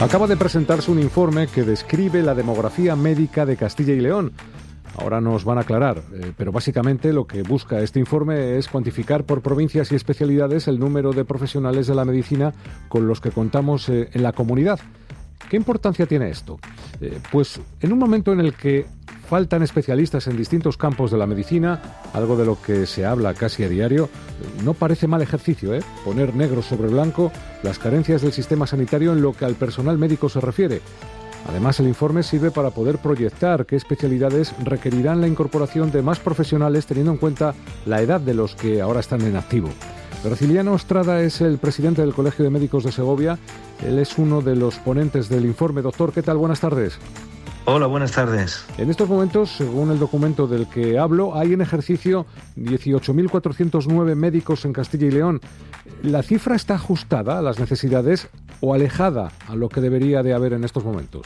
Acaba de presentarse un informe que describe la demografía médica de Castilla y León. Ahora nos van a aclarar, pero básicamente lo que busca este informe es cuantificar por provincias y especialidades el número de profesionales de la medicina con los que contamos en la comunidad. ¿Qué importancia tiene esto? Pues en un momento en el que faltan especialistas en distintos campos de la medicina, algo de lo que se habla casi a diario, no parece mal ejercicio, poner negro sobre blanco las carencias del sistema sanitario en lo que al personal médico se refiere. Además, el informe sirve para poder proyectar qué especialidades requerirán la incorporación de más profesionales teniendo en cuenta la edad de los que ahora están en activo. Graciliano Estrada es el presidente del Colegio de Médicos de Segovia. Él es uno de los ponentes del informe. Doctor, ¿qué tal? Buenas tardes. Hola, buenas tardes. En estos momentos, según el documento del que hablo, hay en ejercicio 18.409 médicos en Castilla y León. ¿La cifra está ajustada a las necesidades o alejada a lo que debería de haber en estos momentos?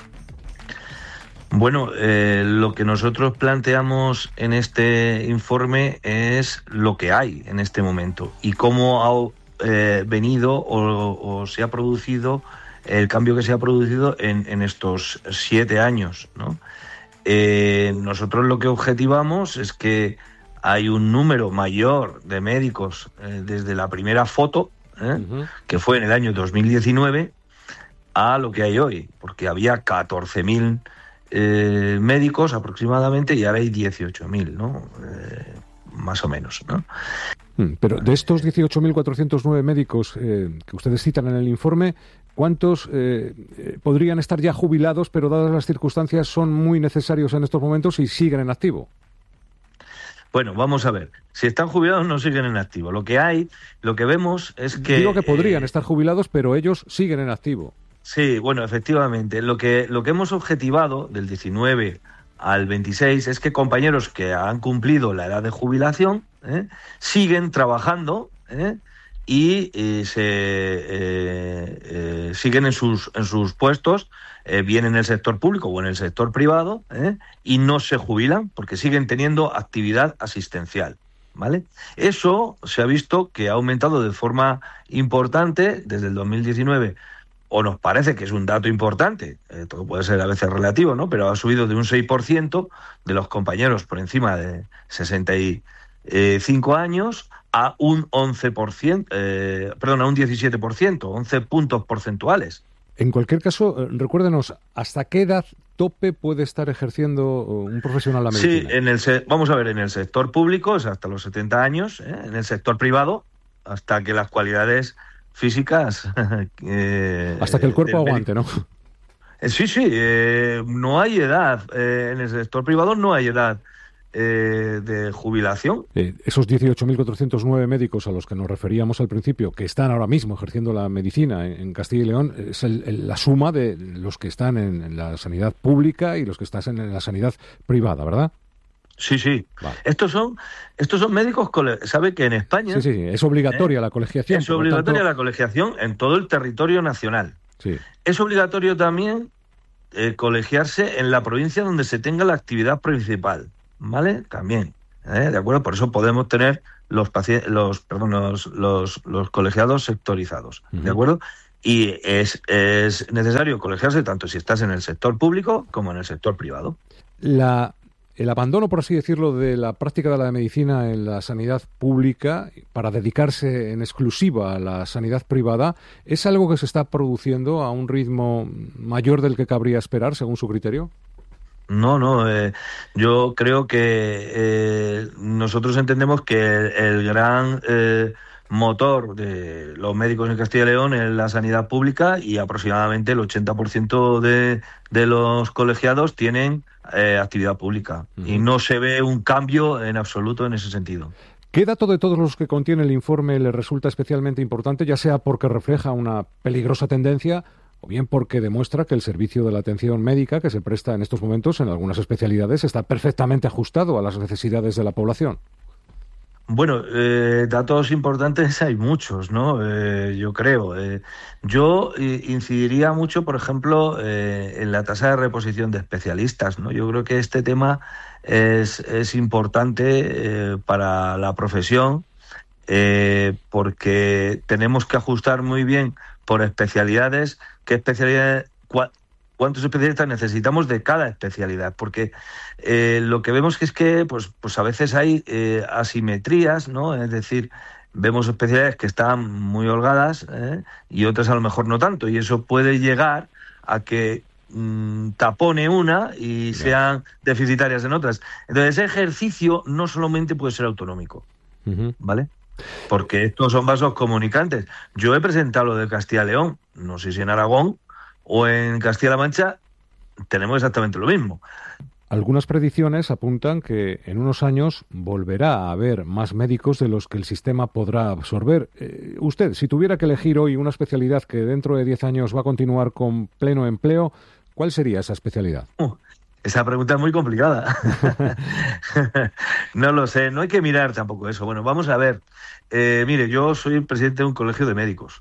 Bueno, lo que nosotros planteamos en este informe es lo que hay en este momento y cómo ha venido o se ha producido el cambio que se ha producido en estos 7 años, ¿no? Nosotros lo que objetivamos es que hay un número mayor de médicos desde la primera foto, que fue en el año 2019, a lo que hay hoy, porque había 14.000 médicos aproximadamente y ahora hay 18.000, ¿no? Más o menos, ¿no? Pero de estos 18.409 médicos que ustedes citan en el informe, ¿cuántos podrían estar ya jubilados, pero dadas las circunstancias son muy necesarios en estos momentos y siguen en activo? Bueno, vamos a ver. Si están jubilados, no siguen en activo. Lo que vemos es que... Digo que podrían estar jubilados, pero ellos siguen en activo. Sí, bueno, efectivamente. Lo que hemos objetivado del 19 al 26 es que compañeros que han cumplido la edad de jubilación siguen trabajando y siguen en sus puestos, bien en el sector público o en el sector privado, y no se jubilan porque siguen teniendo actividad asistencial, ¿vale? Eso se ha visto que ha aumentado de forma importante desde el 2019, o nos parece que es un dato importante, todo puede ser a veces relativo, ¿no? Pero ha subido de un 6% de los compañeros por encima de 65 años a un 11%, a un 17%, 11 puntos porcentuales. En cualquier caso, recuérdenos, ¿hasta qué edad tope puede estar ejerciendo un profesional la medicina? Sí, vamos a ver, en el sector público es hasta los 70 años, en el sector privado hasta que las cualidades físicas... hasta que el cuerpo aguante, ¿no? Sí, no hay edad, en el sector privado no hay edad de jubilación. Esos 18.409 médicos a los que nos referíamos al principio, que están ahora mismo ejerciendo la medicina en Castilla y León, es la suma de los que están en la sanidad pública y los que están en la sanidad privada, ¿verdad? Sí. Vale. Estos son médicos, sabe que en España... Sí, es obligatoria la colegiación. Es obligatoria la colegiación en todo el territorio nacional. Sí. Es obligatorio también colegiarse en la provincia donde se tenga la actividad principal, ¿vale? También, ¿de acuerdo? Por eso podemos tener los colegiados sectorizados, ¿de acuerdo? Y es necesario colegiarse tanto si estás en el sector público como en el sector privado. El abandono, por así decirlo, de la práctica de la medicina en la sanidad pública para dedicarse en exclusiva a la sanidad privada, ¿es algo que se está produciendo a un ritmo mayor del que cabría esperar, según su criterio? No, yo creo que nosotros entendemos que el gran motor de los médicos en Castilla y León es la sanidad pública y aproximadamente el 80% de los colegiados tienen actividad pública y no se ve un cambio en absoluto en ese sentido. ¿Qué dato de todos los que contiene el informe le resulta especialmente importante, ya sea porque refleja una peligrosa tendencia o bien porque demuestra que el servicio de la atención médica que se presta en estos momentos en algunas especialidades está perfectamente ajustado a las necesidades de la población? Bueno, datos importantes hay muchos, ¿no? Yo creo. Yo incidiría mucho, por ejemplo, en la tasa de reposición de especialistas, ¿no? Yo creo que este tema es importante para la profesión, porque tenemos que ajustar muy bien por especialidades, qué especialidades cuántos especialistas necesitamos de cada especialidad, porque lo que vemos es que pues a veces hay asimetrías, ¿no? Es decir, vemos especialidades que están muy holgadas y otras a lo mejor no tanto, y eso puede llegar a que tapone una y sean deficitarias en otras. Entonces, ese ejercicio no solamente puede ser autonómico, ¿vale? Porque estos son vasos comunicantes. Yo he presentado lo de Castilla y León, no sé si en Aragón o en Castilla-La Mancha tenemos exactamente lo mismo. Algunas predicciones apuntan que en unos años volverá a haber más médicos de los que el sistema podrá absorber. Usted, si tuviera que elegir hoy una especialidad que dentro de 10 años va a continuar con pleno empleo, ¿cuál sería esa especialidad? Esa pregunta es muy complicada. No lo sé, no hay que mirar tampoco eso. Bueno, vamos a ver. Mire, yo soy presidente de un colegio de médicos,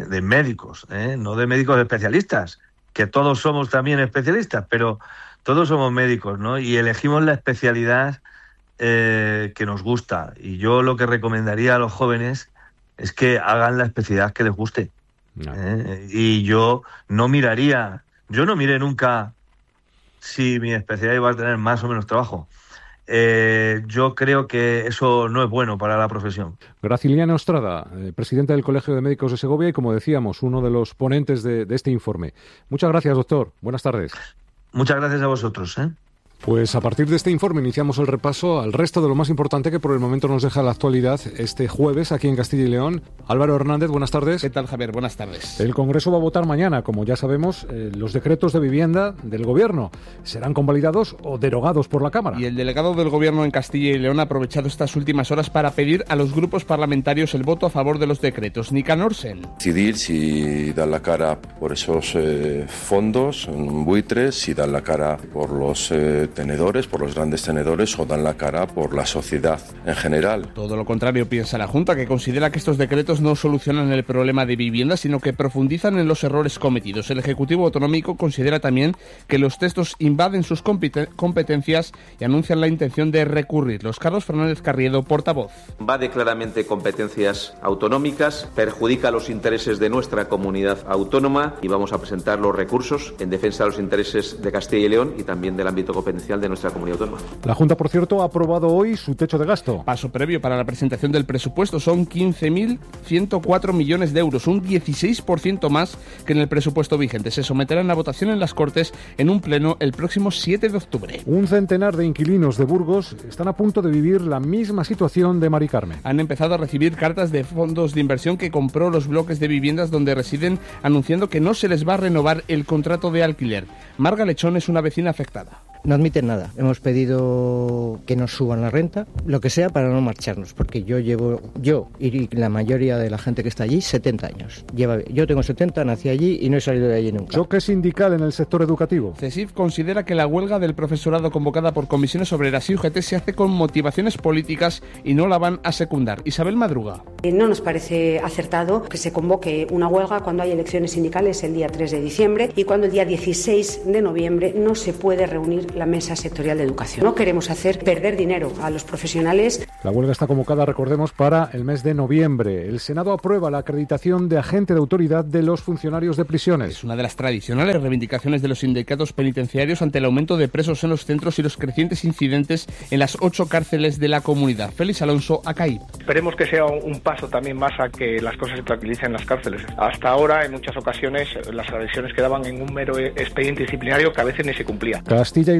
no de médicos especialistas, que todos somos también especialistas, pero todos somos médicos, ¿no? Y elegimos la especialidad que nos gusta. Y yo lo que recomendaría a los jóvenes es que hagan la especialidad que les guste. Y yo no miré nunca si mi especialidad iba a tener más o menos trabajo. Yo creo que eso no es bueno para la profesión. Graciliano Estrada, presidente del Colegio de Médicos de Segovia y, como decíamos, uno de los ponentes de este informe. Muchas gracias, doctor. Buenas tardes. Muchas gracias a vosotros. Pues a partir de este informe iniciamos el repaso al resto de lo más importante que por el momento nos deja la actualidad este jueves aquí en Castilla y León. Álvaro Hernández, buenas tardes. ¿Qué tal, Javier? Buenas tardes. El Congreso va a votar mañana, como ya sabemos, los decretos de vivienda del Gobierno. ¿Serán convalidados o derogados por la Cámara? Y el delegado del Gobierno en Castilla y León ha aprovechado estas últimas horas para pedir a los grupos parlamentarios el voto a favor de los decretos. Nicanor Sen. Decidir si dan la cara por esos fondos, buitres, si dan la cara por los tenedores, por los grandes tenedores, o dan la cara por la sociedad en general. Todo lo contrario piensa la Junta, que considera que estos decretos no solucionan el problema de vivienda, sino que profundizan en los errores cometidos. El Ejecutivo Autonómico considera también que los textos invaden sus competencias y anuncian la intención de recurrirlos. Carlos Fernández Carriedo, portavoz. Invade claramente competencias autonómicas, perjudica los intereses de nuestra comunidad autónoma y vamos a presentar los recursos en defensa de los intereses de Castilla y León y también del ámbito competencial de nuestra comunidad autónoma. La Junta, por cierto, ha aprobado hoy su techo de gasto. Paso previo para la presentación del presupuesto. Son 15.104 millones de euros, un 16% más que en el presupuesto vigente. Se someterán a votación en las Cortes en un pleno el próximo 7 de octubre. Un centenar de inquilinos de Burgos están a punto de vivir la misma situación de Mari Carmen. Han empezado a recibir cartas de fondos de inversión que compró los bloques de viviendas donde residen, anunciando que no se les va a renovar el contrato de alquiler. Marga Lechón es una vecina afectada. No admiten nada. Hemos pedido que nos suban la renta, lo que sea, para no marcharnos, porque yo y la mayoría de la gente que está allí, 70 años. Yo tengo 70, nací allí y no he salido de allí nunca. Choque sindical en el sector educativo. CESIF considera que la huelga del profesorado convocada por comisiones obreras y UGT se hace con motivaciones políticas y no la van a secundar. Isabel Madruga. No nos parece acertado que se convoque una huelga cuando hay elecciones sindicales el día 3 de diciembre y cuando el día 16 de noviembre no se puede reunir la mesa sectorial de educación. No queremos hacer perder dinero a los profesionales. La huelga está convocada, recordemos, para el mes de noviembre. El Senado aprueba la acreditación de agente de autoridad de los funcionarios de prisiones. Es una de las tradicionales reivindicaciones de los sindicatos penitenciarios ante el aumento de presos en los centros y los crecientes incidentes en las 8 cárceles de la comunidad. Félix Alonso, ACAIP. Esperemos que sea un paso también más a que las cosas se tranquilicen en las cárceles. Hasta ahora, en muchas ocasiones, las agresiones quedaban en un mero expediente disciplinario que a veces ni se cumplía. Castilla y